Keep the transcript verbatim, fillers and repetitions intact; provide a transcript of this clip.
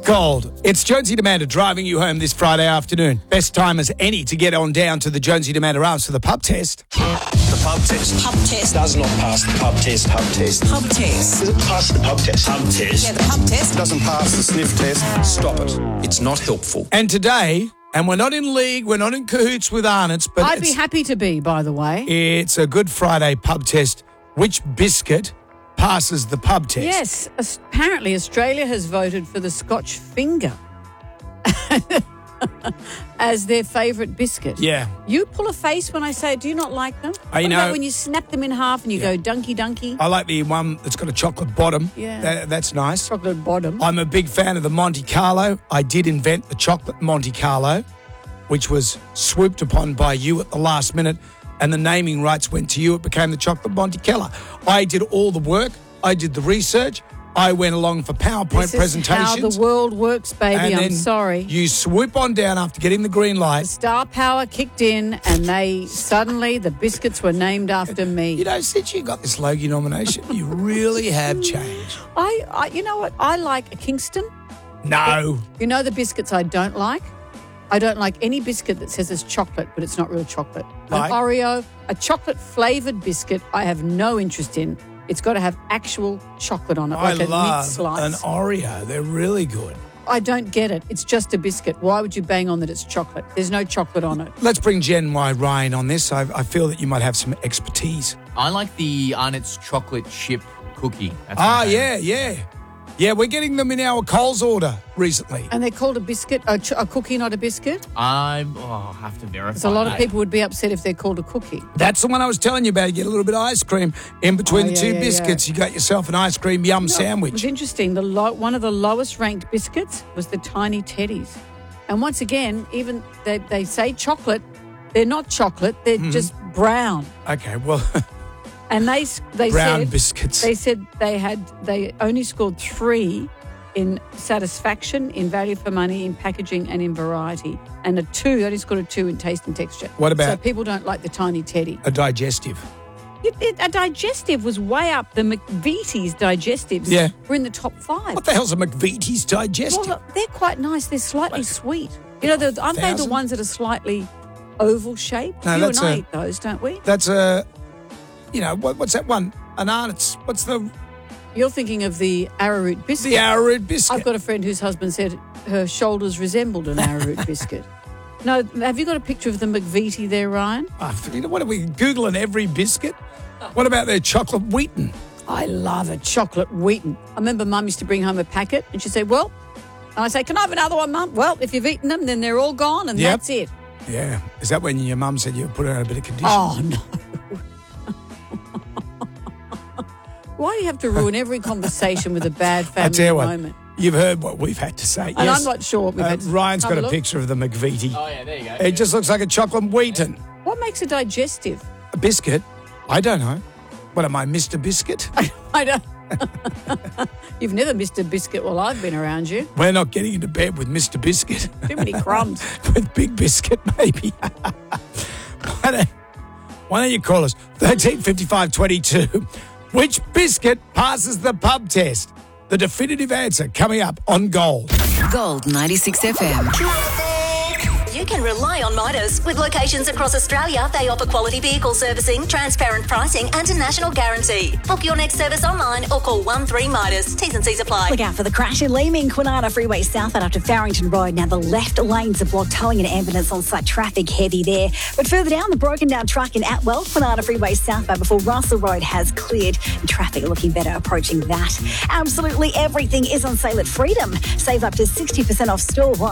Gold. It's Jonesy Demanda driving you home this Friday afternoon. Best time as any to get on down to the Jonesy Demanda Arms for the pub test. The pub test. Pub test. Does not pass the pub test. Pub test. Pub test. Does it pass the pub test? Pub test. Yeah, the pub test. Doesn't pass the sniff test. Stop it. It's not helpful. And today, and we're not in league, we're not in cahoots with Arnott's, but I'd be it's, happy to be, by the way. it's a Good Friday pub test. Which biscuit passes the pub test? Yes, as- apparently Australia has voted for the Scotch finger as their favourite biscuit. Yeah. You pull a face when I say, do you not like them? I What know- about when you snap them in half and you Yeah. go dunky dunky? I like the one that's got a chocolate bottom. Yeah. That- that's nice. Chocolate bottom. I'm a big fan of the Monte Carlo. I did invent the chocolate Monte Carlo, which was swooped upon by you at the last minute, and the naming rights went to you. It became the chocolate Monte Carlo. I did all the work. I did the research. I went along for PowerPoint This is presentations. how the world works, baby. and I'm then sorry. You swoop on down after getting the green light. Star power kicked in and they suddenly, the biscuits were named after me. You know, since you got this Logie nomination, you really have changed. I, I, you know what? I like a Kingston. No. You know the biscuits I don't like? I don't like any biscuit that says it's chocolate, but it's not real chocolate. Like? An Oreo, a chocolate-flavoured biscuit, I have no interest in. It's got to have actual chocolate on it, I like a mint love slice. an Oreo. They're really good. I don't get it. It's just a biscuit. Why would you bang on that it's chocolate? There's no chocolate on it. Let's bring Jen Y. Ryan on this. I, I feel that you might have some expertise. I like the Arnott's chocolate chip cookie. That's Ah, my yeah, favourite. yeah. Yeah, we're getting them in our Coles order recently. And they're called a biscuit, a, ch- a cookie, not a biscuit. I oh, have to verify. Because a lot of that. people would be upset if they're called a cookie. That's the one I was telling you about. You get a little bit of ice cream in between Oh, the yeah, two yeah, biscuits. You got yourself an ice cream yum No, It sandwich. was interesting. The low, one of the lowest ranked biscuits was the Tiny Teddies. And once again, even they, they say chocolate, they're not chocolate, they're Mm-hmm. just brown. Okay, well, And they they brown said biscuits. they said they had they only scored three in satisfaction, in value for money, in packaging, and in variety, and a two. They only scored a two in taste and texture. What about- So people don't like the Tiny Teddy. a digestive. It, it, a digestive was way up. The McVitie's digestives Yeah. were in the top five. What the hell's a McVitie's digestive? Well, they're quite nice. They're slightly sweet. You know, they're- aren't they the Thousand? ones that are slightly oval shaped? No, you that's and I a- eat those, don't we? That's a, you know, what, what's that one? An Arnott's. What's the You're thinking of the arrowroot biscuit. the arrowroot biscuit? I've got a friend whose husband said her shoulders resembled an arrowroot biscuit. No, have you got a picture of the McVitie there, Ryan? Oh, you know, what are we Googling every biscuit? What about their chocolate Wheaton? I love a chocolate Wheaton. I remember Mum used to bring home a packet and she'd say, well, and I say, can I have another one, Mum? Well, if you've eaten them, then they're all gone and Yep. that's it. Yeah. Is that when your mum said you put her on a bit of condition? Oh, no. Why do you have to ruin every conversation with a bad I family tell you what, moment? you've heard what we've had to say. And yes. I'm not sure what we've Uh, had to Ryan's have got a a look. picture of the McVitie. Oh, yeah, there you go. It just looks like a chocolate Wheaton. What makes a digestive? A biscuit? I don't know. What am I, Mister Biscuit? I don't. You've never missed a biscuit while I've been around you. We're not getting into bed with Mister Biscuit. Too many crumbs. With Big Biscuit, maybe. why, don't, why don't you call us? thirteen fifty-five twenty-two. Which biscuit passes the pub test? The definitive answer coming up on Gold. Gold ninety-six F M. You can rely on Midas. With locations across Australia, they offer quality vehicle servicing, transparent pricing and a national guarantee. Book your next service online or call one three Midas. T's and C's apply. Look out for the crash in Leeming, Kwinana Freeway southbound up to Farrington Road. Now the left lanes are blocked, towing an ambulance on site, traffic heavy there. But further down, the broken down truck in Atwell, Kwinana Freeway southbound before Russell Road has cleared. And traffic looking better approaching that. Absolutely everything is on sale at Freedom. Save up to sixty percent off store-wide.